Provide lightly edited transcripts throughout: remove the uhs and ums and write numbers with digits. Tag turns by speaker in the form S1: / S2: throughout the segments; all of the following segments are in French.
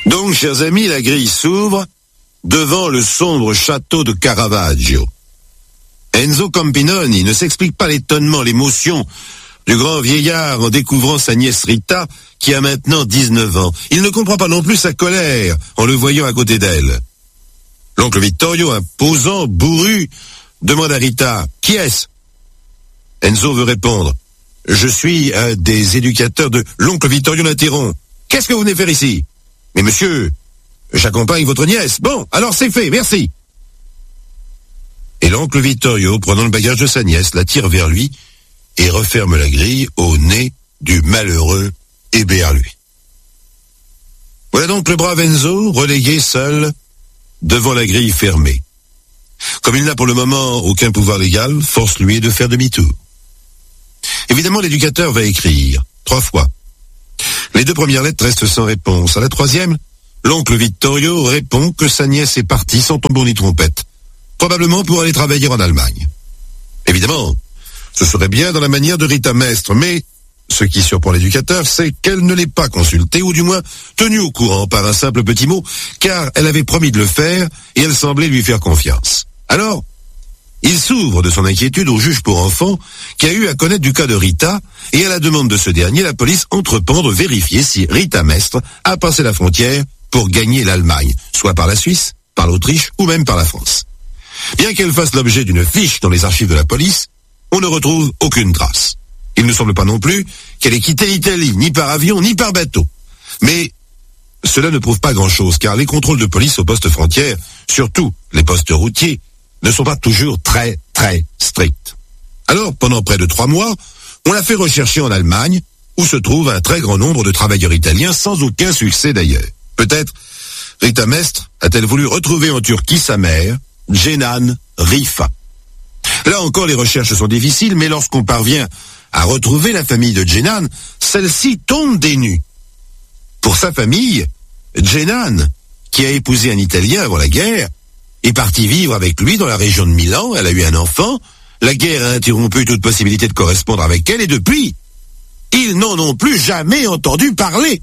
S1: Donc, chers amis, la grille s'ouvre devant le sombre château de Caravaggio. Enzo Campinoni ne s'explique pas l'étonnement, l'émotion du grand vieillard en découvrant sa nièce Rita, qui a maintenant 19 ans. Il ne comprend pas non plus sa colère en le voyant à côté d'elle. L'oncle Vittorio, imposant, bourru, demande à Rita « Qui est-ce » Enzo veut répondre « Je suis un des éducateurs de... » L'oncle Vittorio l'interrompt. « Qu'est-ce que vous venez faire ici ?»« Mais monsieur, j'accompagne votre nièce. Bon, alors c'est fait, merci. » Et l'oncle Vittorio, prenant le bagage de sa nièce, la tire vers lui et referme la grille au nez du malheureux éberlué. Voilà donc le brave Enzo, relégué seul devant la grille fermée. Comme il n'a pour le moment aucun pouvoir légal, force lui est de faire demi-tour. Évidemment, l'éducateur va écrire 3 fois. Les 2 premières lettres restent sans réponse. À la 3e, l'oncle Vittorio répond que sa nièce est partie sans tambour ni trompette, probablement pour aller travailler en Allemagne. Évidemment, ce serait bien dans la manière de Rita Mestre, mais ce qui surprend l'éducateur, c'est qu'elle ne l'ait pas consulté, ou du moins tenue au courant par un simple petit mot, car elle avait promis de le faire et elle semblait lui faire confiance. Alors, il s'ouvre de son inquiétude au juge pour enfants qui a eu à connaître du cas de Rita, et à la demande de ce dernier, la police entreprend de vérifier si Rita Mestre a passé la frontière pour gagner l'Allemagne, soit par la Suisse, par l'Autriche ou même par la France. Bien qu'elle fasse l'objet d'une fiche dans les archives de la police, on ne retrouve aucune trace. Il ne semble pas non plus qu'elle ait quitté l'Italie, ni par avion, ni par bateau. Mais cela ne prouve pas grand-chose, car les contrôles de police aux postes frontières, surtout les postes routiers, ne sont pas toujours très stricts. Alors, pendant près de 3 mois, on l'a fait rechercher en Allemagne, où se trouve un très grand nombre de travailleurs italiens, sans aucun succès d'ailleurs. Peut-être Rita Mestre a-t-elle voulu retrouver en Turquie sa mère, Cenan Rifa. Là encore, les recherches sont difficiles, mais lorsqu'on parvient à retrouver la famille de Cenan, celle-ci tombe des nues. Pour sa famille, Cenan, qui a épousé un Italien avant la guerre, est partie vivre avec lui dans la région de Milan. Elle a eu un enfant. La guerre a interrompu toute possibilité de correspondre avec elle, et depuis, ils n'en ont plus jamais entendu parler.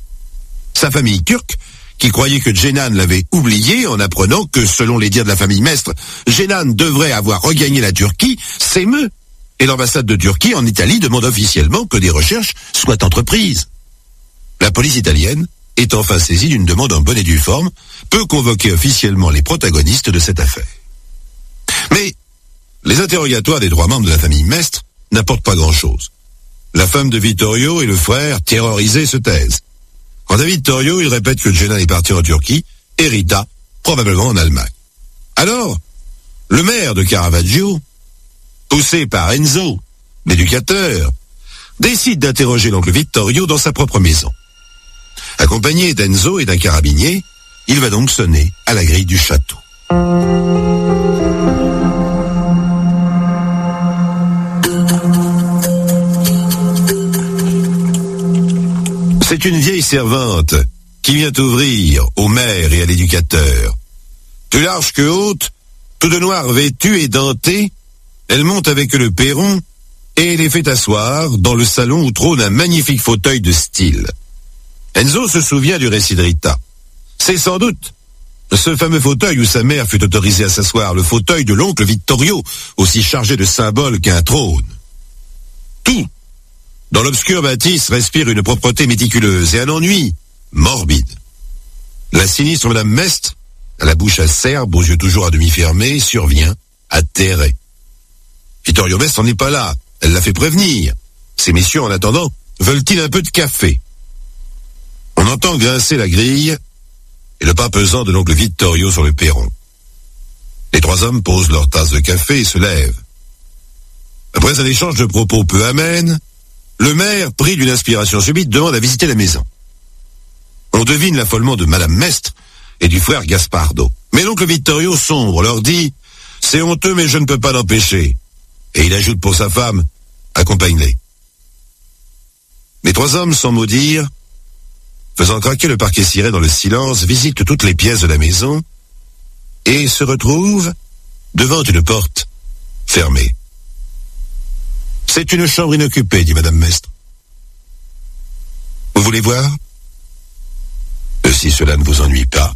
S1: Sa famille turque, qui croyait que Cenan l'avait oublié en apprenant que, selon les dires de la famille Mestre, Cenan devrait avoir regagné la Turquie, s'émeut. Et l'ambassade de Turquie en Italie demande officiellement que des recherches soient entreprises. La police italienne est enfin saisie d'une demande en bonne et due forme, peut convoquer officiellement les protagonistes de cette affaire. Mais les interrogatoires des 3 membres de la famille Mestre n'apportent pas grand-chose. La femme de Vittorio et le frère, terrorisés, se taisent. Quant à Vittorio, il répète que Cenan est parti en Turquie, et Rita, probablement en Allemagne. Alors, le maire de Caravaggio, poussé par Enzo, l'éducateur, décide d'interroger l'oncle Vittorio dans sa propre maison. Accompagné d'Enzo et d'un carabinier, il va donc sonner à la grille du château. C'est une vieille servante qui vient ouvrir au maire et à l'éducateur. Plus large que haute, tout de noir vêtue et dentée, elle monte avec le perron et les fait asseoir dans le salon où trône un magnifique fauteuil de style. Enzo se souvient du récit de Rita. C'est sans doute ce fameux fauteuil où sa mère fut autorisée à s'asseoir, le fauteuil de l'oncle Vittorio, aussi chargé de symboles qu'un trône. Tout, dans l'obscure bâtisse, respire une propreté méticuleuse et un ennui morbide. La sinistre Madame Mestre, à la bouche acerbe, aux yeux toujours à demi fermés, survient, atterrée. Vittorio Mestre n'est pas là, elle l'a fait prévenir. Ces messieurs, en attendant, veulent-ils un peu de café? On entend grincer la grille et le pas pesant de l'oncle Vittorio sur le perron. Les 3 hommes posent leur tasse de café et se lèvent. Après un échange de propos peu amènes, le maire, pris d'une inspiration subite, demande à visiter la maison. On devine l'affolement de Madame Mestre et du frère Gaspardo. Mais l'oncle Vittorio sombre, leur dit « C'est honteux, mais je ne peux pas l'empêcher. » Et il ajoute pour sa femme « Accompagne-les. » Les 3 hommes, sans mot dire, faisant craquer le parquet ciré dans le silence, visitent toutes les pièces de la maison et se retrouvent devant une porte fermée. « C'est une chambre inoccupée, dit Madame Mestre. Vous voulez voir ?» si cela ne vous ennuie pas.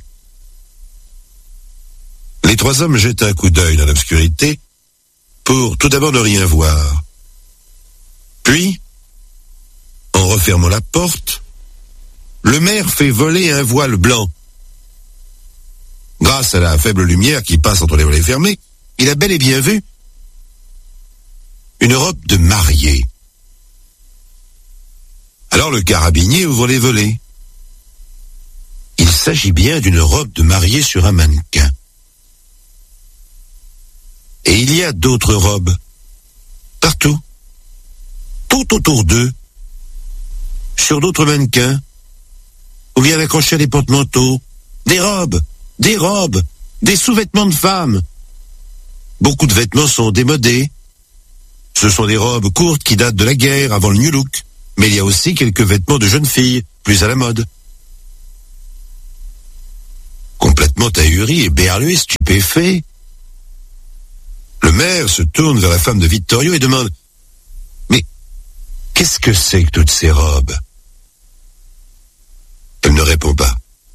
S1: Les trois hommes jettent un coup d'œil dans l'obscurité pour tout d'abord ne rien voir. Puis, en refermant la porte, le maire fait voler un voile blanc. Grâce à la faible lumière qui passe entre les volets fermés, il a bel et bien vu une robe de mariée. Alors le carabinier ouvre les volets. Il s'agit bien d'une robe de mariée sur un mannequin. Et il y a d'autres robes, partout, tout autour d'eux, sur d'autres mannequins, ou bien accrochés à des porte-manteaux, des robes, des sous-vêtements de femmes. Beaucoup de vêtements sont démodés. Ce sont des robes courtes qui datent de la guerre, avant le New Look. Mais il y a aussi quelques vêtements de jeunes filles, plus à la mode. Complètement ahuri et berlué, stupéfait, le maire se tourne vers la femme de Vittorio et demande « Mais qu'est-ce que c'est que toutes ces robes ?» Elle ne répond pas.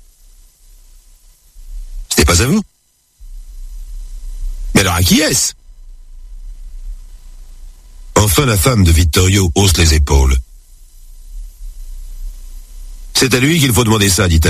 S1: « Ce n'est pas à vous ?»« Mais alors à qui est-ce ?» Enfin la femme de Vittorio hausse les épaules. « C'est à lui qu'il faut demander ça, dit-elle. »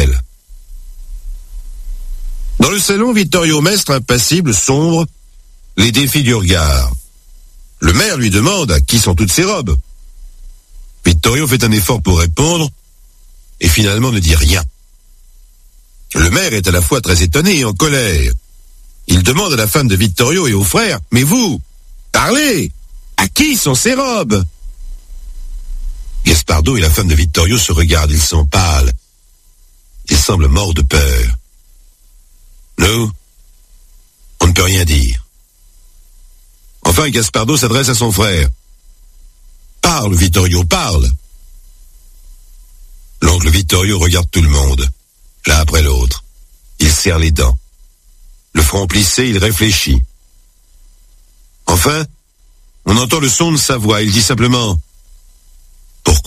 S1: Dans le salon, Vittorio Mestre, impassible, sombre, les défie du regard. Le maire lui demande à qui sont toutes ces robes. Vittorio fait un effort pour répondre et finalement ne dit rien. Le maire est à la fois très étonné et en colère. Il demande à la femme de Vittorio et au frère « Mais vous, parlez! À qui sont ces robes ?» Gaspardo et la femme de Vittorio se regardent, ils sont pâles. Ils semblent morts de peur. Nous, on ne peut rien dire. Enfin, Gaspardo s'adresse à son frère. « Parle, Vittorio, parle !» L'oncle Vittorio regarde tout le monde, l'un après l'autre. Il serre les dents. Le front plissé, il réfléchit. Enfin, on entend le son de sa voix. Il dit simplement « Pourquoi ?»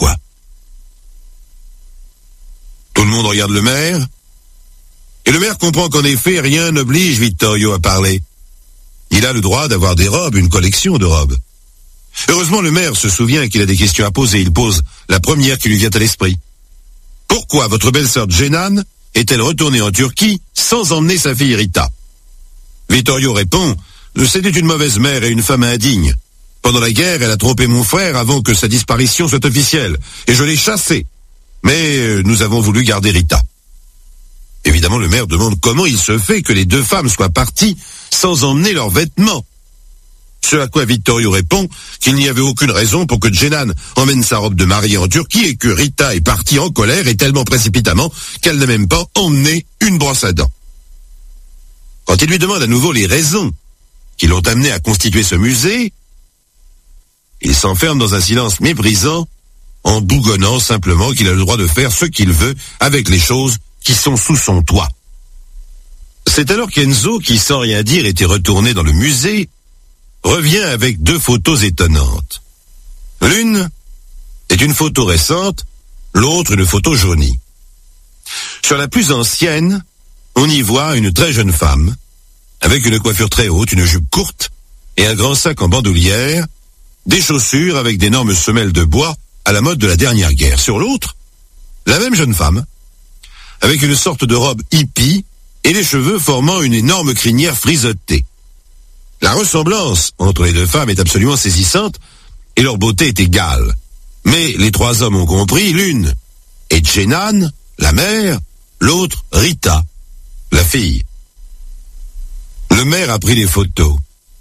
S1: Tout le monde regarde le maire. Et le maire comprend qu'en effet, rien n'oblige Vittorio à parler. Il a le droit d'avoir des robes, une collection de robes. Heureusement, le maire se souvient qu'il a des questions à poser. Il pose la première qui lui vient à l'esprit. Pourquoi votre belle-sœur Cenan est-elle retournée en Turquie sans emmener sa fille Rita? Vittorio répond, c'était une mauvaise mère et une femme indigne. Pendant la guerre, elle a trompé mon frère avant que sa disparition soit officielle. Et je l'ai chassée. Mais nous avons voulu garder Rita. Évidemment, le maire demande comment il se fait que les deux femmes soient parties sans emmener leurs vêtements. Ce à quoi Vittorio répond qu'il n'y avait aucune raison pour que Cenan emmène sa robe de mariée en Turquie et que Rita est partie en colère et tellement précipitamment qu'elle n'a même pas emmené une brosse à dents. Quand il lui demande à nouveau les raisons qui l'ont amené à constituer ce musée, il s'enferme dans un silence méprisant en bougonnant simplement qu'il a le droit de faire ce qu'il veut avec les choses qui sont sous son toit. C'est alors qu'Enzo, qui sans rien dire était retourné dans le musée, revient avec deux photos étonnantes. L'une est une photo récente, l'autre une photo jaunie. Sur la plus ancienne, on y voit une très jeune femme, avec une coiffure très haute, une jupe courte et un grand sac en bandoulière, des chaussures avec d'énormes semelles de bois à la mode de la dernière guerre. Sur l'autre, la même jeune femme, avec une sorte de robe hippie et les cheveux formant une énorme crinière frisotée. La ressemblance entre les deux femmes est absolument saisissante et leur beauté est égale. Mais les trois hommes ont compris, l'une est Cenan, la mère, l'autre Rita, la fille. Le maire a pris les photos.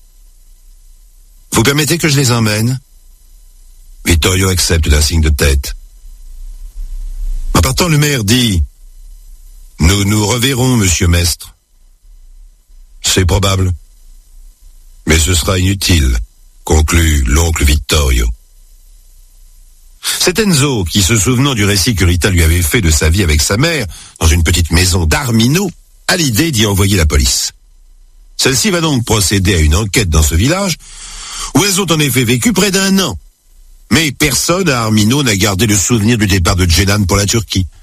S1: Vous permettez que je les emmène? Vittorio accepte d'un signe de tête. En partant, le maire dit: nous nous reverrons, monsieur Mestre. C'est probable. Mais ce sera inutile, conclut l'oncle Vittorio. C'est Enzo qui, se souvenant du récit que Rita lui avait fait de sa vie avec sa mère, dans une petite maison d'Armino, a l'idée d'y envoyer la police. Celle-ci va donc procéder à une enquête dans ce village, où elles ont en effet vécu près d'1 an. Mais personne à Armino n'a gardé le souvenir du départ de Cenan pour la Turquie.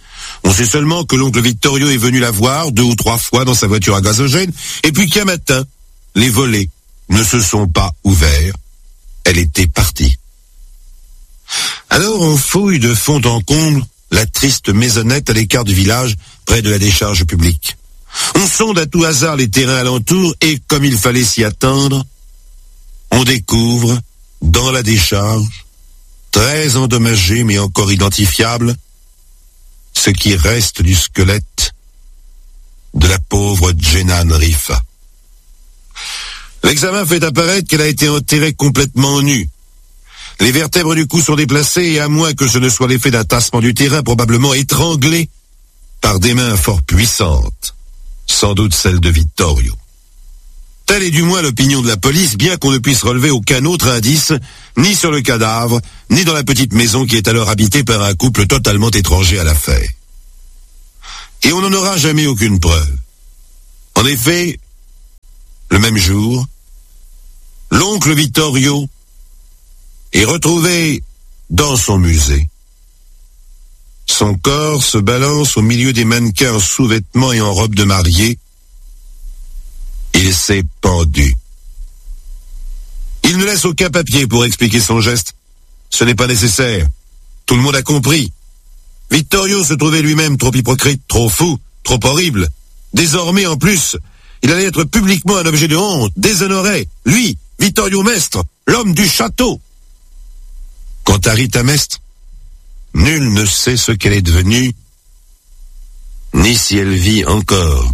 S1: On sait seulement que l'oncle Vittorio est venu la voir 2 ou 3 fois dans sa voiture à gazogène, et puis qu'un matin, les volets ne se sont pas ouverts. Elle était partie. Alors on fouille de fond en comble la triste maisonnette à l'écart du village, près de la décharge publique. On sonde à tout hasard les terrains alentours et, comme il fallait s'y attendre, on découvre, dans la décharge, très endommagé mais encore identifiable, ce qui reste du squelette de la pauvre Djenan Rifa. L'examen fait apparaître qu'elle a été enterrée complètement nue. Les vertèbres du cou sont déplacées et à moins que ce ne soit l'effet d'un tassement du terrain, probablement étranglée par des mains fort puissantes, sans doute celles de Vittorio. Telle est du moins l'opinion de la police, bien qu'on ne puisse relever aucun autre indice, ni sur le cadavre, ni dans la petite maison qui est alors habitée par un couple totalement étranger à l'affaire. Et on n'en aura jamais aucune preuve. En effet, le même jour, l'oncle Vittorio est retrouvé dans son musée. Son corps se balance au milieu des mannequins en sous-vêtements et en robe de mariée. Il s'est pendu. Il ne laisse aucun papier pour expliquer son geste. Ce n'est pas nécessaire. Tout le monde a compris. Vittorio se trouvait lui-même trop hypocrite, trop fou, trop horrible. Désormais, en plus, il allait être publiquement un objet de honte, déshonoré. Lui, Vittorio Mestre, l'homme du château. Quant à Rita Mestre, nul ne sait ce qu'elle est devenue, ni si elle vit encore.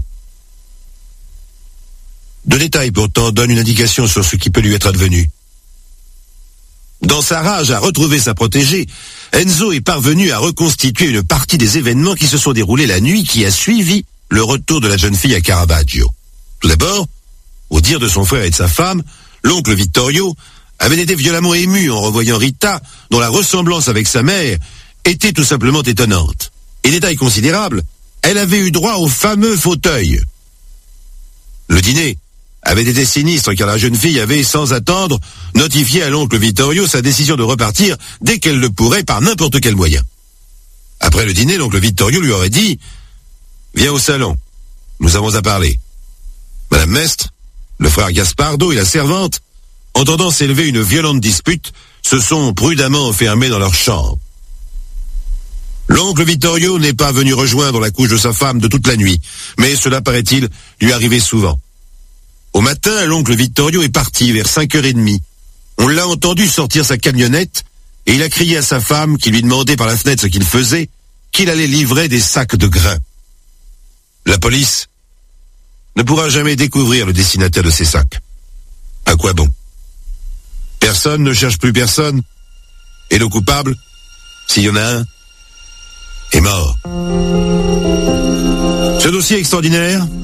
S1: 2 détails pourtant donnent une indication sur ce qui peut lui être advenu. Dans sa rage à retrouver sa protégée, Enzo est parvenu à reconstituer une partie des événements qui se sont déroulés la nuit qui a suivi le retour de la jeune fille à Caravaggio. Tout d'abord, au dire de son frère et de sa femme, l'oncle Vittorio avait été violemment ému en revoyant Rita, dont la ressemblance avec sa mère était tout simplement étonnante. Et détail considérable, elle avait eu droit au fameux fauteuil. Le dîner avait été sinistre car la jeune fille avait, sans attendre, notifié à l'oncle Vittorio sa décision de repartir dès qu'elle le pourrait par n'importe quel moyen. Après le dîner, l'oncle Vittorio lui aurait dit « Viens au salon, nous avons à parler ». Madame Mestre, le frère Gaspardo et la servante, entendant s'élever une violente dispute, se sont prudemment enfermés dans leur chambre. L'oncle Vittorio n'est pas venu rejoindre la couche de sa femme de toute la nuit, mais cela, paraît-il, lui arrivait souvent. Au matin, l'oncle Vittorio est parti vers 5h30. On l'a entendu sortir sa camionnette et il a crié à sa femme, qui lui demandait par la fenêtre ce qu'il faisait, qu'il allait livrer des sacs de grains. La police ne pourra jamais découvrir le destinataire de ces sacs. À quoi bon? Personne ne cherche plus personne, et le coupable, s'il y en a un, est mort. Ce dossier extraordinaire